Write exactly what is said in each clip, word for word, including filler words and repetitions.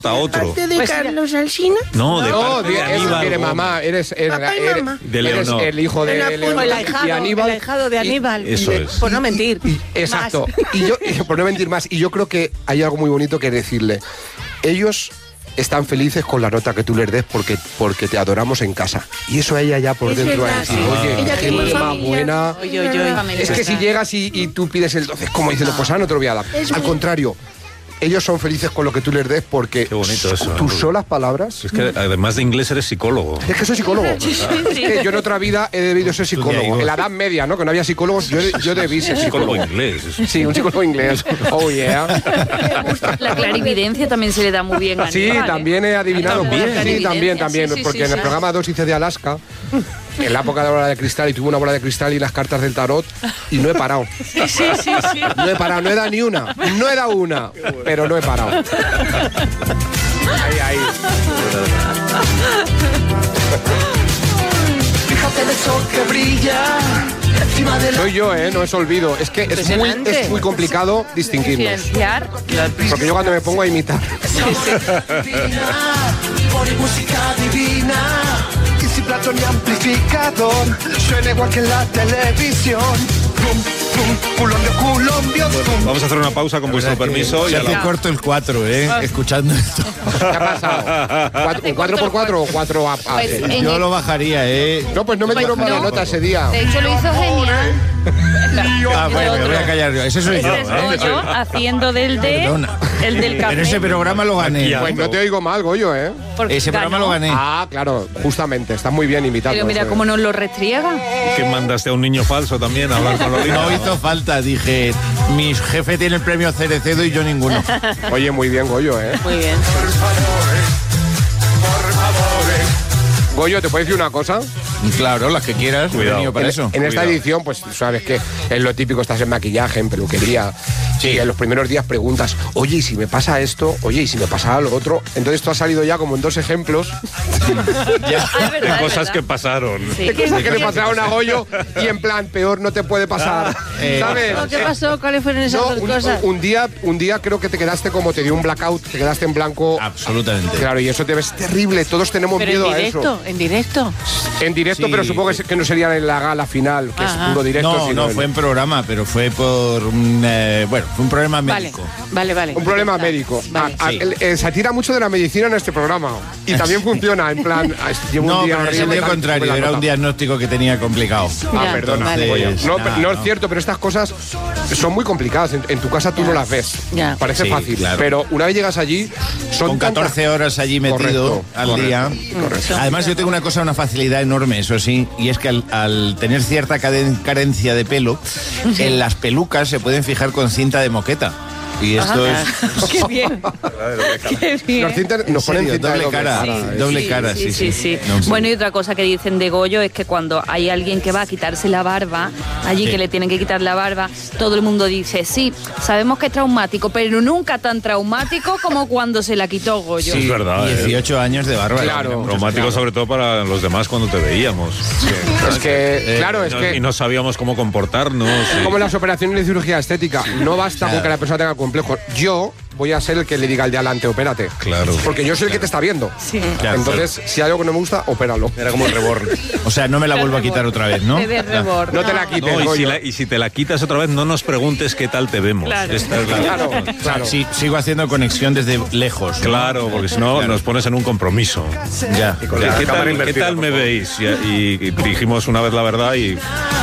a otro. ¿Parte de pues Carlos Alsina? No, de no, parte de, de Aníbal. Mire, mamá, eres, eres, Papá y eres, mamá. De eres Leonor. el hijo de, de Leonor el ahijado, y Aníbal. el ahijado de Aníbal. Y, eso es. Por no mentir. Y, exacto. Y yo, y por no mentir más, y yo creo que hay algo muy bonito que decirle. Ellos están felices con la nota que tú les des porque, porque te adoramos en casa. Y eso a ella ya por Es dentro verdad, es sí. oye, Ella qué tiene mamá familia. buena. Oye, oye, oye. Es que si llegas y, y tú pides el doce, como diciendo, pues ah, no te lo voy a dar. Es Al muy- contrario, ellos son felices con lo que tú les des porque Qué bonito eso, tus Rubén. solas palabras. Es que además de inglés eres psicólogo. Es que soy psicólogo. Es que yo en otra vida he debido ser psicólogo. En la Edad Media, ¿no? Que no había psicólogos, yo, yo debí ser Psicólogo psicólogo. inglés. eso. Sí, un psicólogo inglés. Oh, yeah. La clarividencia también se le da muy bien a Sí, Aníbal, ¿eh? también he adivinado. También, Sí, clarividencia, también, también. sí, sí, porque sí, en el sí. programa dos hice de Alaska, en la época de la bola de cristal, y tuve una bola de cristal y las cartas del tarot, y no he parado. Sí, sí, sí, sí. No he parado, no he dado ni una. No he dado una, pero no he parado. Ahí, ahí. Fíjate del sol que brilla encima de la Soy yo, ¿eh? No es olvido. Es que es muy, es muy complicado distinguirnos. Diferenciar. Porque yo cuando me pongo a imitar... divina, pone música divina. Y sin plato ni amplificador, suena igual que en la televisión. Pum, pum, culombio, culombio, pum. Vamos a hacer una pausa con vuestro permiso. Se y a hace la... corto el cuatro, ¿eh? Escuchando esto. ¿Qué ha pasado? ¿Cuatro, ¿Un cuatro por cuatro o cuatro a, a- Pues, eh? en Yo el- lo bajaría, ¿eh? No, pues no me dieron mala no. nota ese día. De hecho, lo hizo genial. Ah, bueno, me otro. voy a callar yo. Ese soy yo, Ese es ¿eh? Goyo haciendo del de... Perdona. El del café. Pero ese programa lo gané. Pues no te oigo mal, Goyo, ¿eh? Porque Ese programa ganó. lo gané. Ah, claro, justamente. Está muy bien imitando. Pero mira eso, cómo ¿eh? nos lo restriega. Que mandaste a un niño falso también a hablar con Lolita. No hizo falta, dije, mi jefe tiene el premio Cerecedo y yo ninguno. Oye, muy bien, Goyo, ¿eh? Muy bien. Goyo, ¿te puedo decir una cosa? Claro, las que quieras, he Cuidado. venido para en, eso. en esta Cuidado. edición, pues sabes que es lo típico, estás en maquillaje, en peluquería. Sí. Y en los primeros días preguntas, oye, ¿y si me pasa esto? Oye, ¿y si me pasa lo otro? Entonces tú has salido ya como en dos ejemplos Ya. Ah, es verdad, De es cosas verdad. que pasaron. Sí. de cosas que le pasaron a Goyo y en plan, peor no te puede pasar. Eh, ¿Sabes? ¿Qué pasó? ¿Cuáles fueron esas No, dos un, cosas? un día, un día creo que te quedaste como te dio un blackout, te quedaste en blanco. Absolutamente. Claro, y eso te ves terrible. Todos tenemos Pero miedo en a directo, eso. en directo. En directo, Sí. pero supongo que, se- que no sería en la gala final, que Ajá. es puro directo. No, sino no, en- fue en programa, pero fue por un, eh, bueno, fue un problema Vale, médico. vale, vale. un problema Vale. médico. Vale. A- a- Sí. el- eh, se tira mucho de la medicina en este programa. Y también funciona, en plan, ah, llevo No, un día pero en el horrible, sentido tal, contrario, sube la era un nota. diagnóstico que tenía complicado. Ah, Ya, perdona. vale. Oye, no, Nah, pero no es no. cierto, pero estas cosas son muy complicadas. En, en tu casa tú no las ves. Ya. Parece Sí, fácil. claro. Pero una vez llegas allí, son Con tantas- catorce horas allí metido Correcto, al correcto, día. correcto. Además, yo tengo una cosa, una facilidad enorme, eso sí, y es que al, al tener cierta caden- carencia de pelo, en las pelucas se pueden fijar con cinta de moqueta. Y esto es. Qué bien. Qué bien. Nos, cintan- En nos ponen serio, cinta de doble cara, ¿eh? doble cara, sí, sí. sí. No, en Bueno, y serio. otra cosa que dicen de Goyo es que cuando hay alguien que va a quitarse la barba, allí Sí. que le tienen que quitar la barba, todo el mundo dice, sí, sabemos que es traumático, pero nunca tan traumático como cuando se la quitó Goyo. Es verdad. ¿eh? dieciocho años de barba. Claro. Traumático Claro. sobre todo para los demás cuando te veíamos. Es que, claro, Y es no- que. Y no sabíamos cómo comportarnos. y- Como en las operaciones de cirugía estética, no basta con que la persona tenga complejos. Yo voy a ser el que le diga al de adelante, opérate. Claro. Porque yo soy el que te está viendo. Sí. Claro, Entonces, si hay algo que no me gusta, opéralo. Era como el reborn. O sea, no me la vuelvo a quitar otra vez, ¿no? De rebord. No te la quites, No, y, si Goyo. la- y si te la quitas otra vez, no nos preguntes qué tal te vemos. Claro. Esta es la- Claro, O sea, claro. sí, sigo haciendo conexión desde lejos. ¿no? Claro, porque si no nos pones en un compromiso. Ya. ¿Qué, tal, qué tal me veis? Y, y- y dijimos una vez la verdad y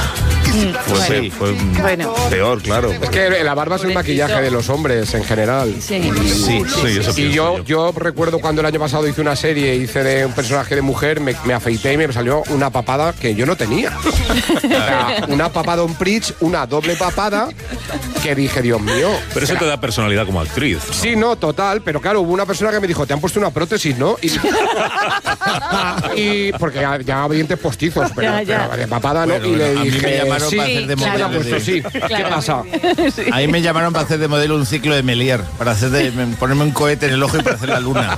fue, Sí. fue Bueno. peor, claro. Es que la barba es el maquillaje de los hombres en general. Sí. Sí, sí, eso Y pienso yo, yo recuerdo cuando el año pasado hice una serie, hice de un personaje de mujer, me, me afeité y me salió una papada que yo no tenía. O sea, una papada on bridge, una doble papada, que dije, Dios mío. Pero eso te da personalidad como actriz. Sí, no, total, pero claro, hubo una persona que me dijo, te han puesto una prótesis, ¿no? Y, y porque ya, ya había dientes postizos, pero, Ya, ya. pero de papada no. Bueno, y le a mí dije, me llamaron llamaron sí, para hacer de sí, modelo. me han puesto, sí. ¿Qué Claro. pasa? Ahí me llamaron para hacer de modelo un ciclo de Méliès, para hacer de, ponerme un cohete en el ojo y para hacer la luna.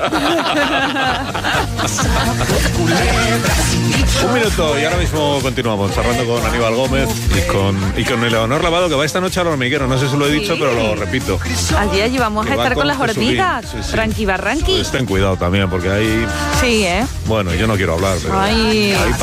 Un minuto y ahora mismo continuamos charlando con Aníbal Gómez y con, y con Eleonor Lavado, que va esta noche al hormiguero. No sé si lo he dicho, Sí. pero lo repito. Allí, allí vamos Que a va estar con las Jesulín. hormigas. Sí, sí. Tranqui barranqui. Pues ten cuidado también, porque ahí, Sí, ¿eh? bueno, yo no quiero hablar, pero Ay. ahí